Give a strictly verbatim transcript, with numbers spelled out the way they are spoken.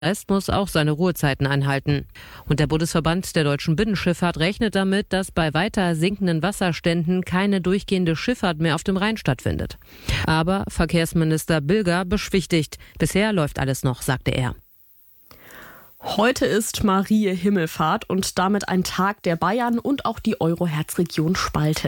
Rest muss auch seine Ruhezeiten einhalten. Und der Bundesverband der deutschen Binnenschifffahrt rechnet damit, dass bei weiter sinkenden Wasserständen keine durchgehende Schifffahrt mehr auf dem Rhein stattfindet. Aber Verkehrsminister Bilger beschwichtigt. Bisher läuft alles noch, sagte er. Heute ist Marie Himmelfahrt und damit ein Tag, der Bayern und auch die Euro-Herzregion spaltet.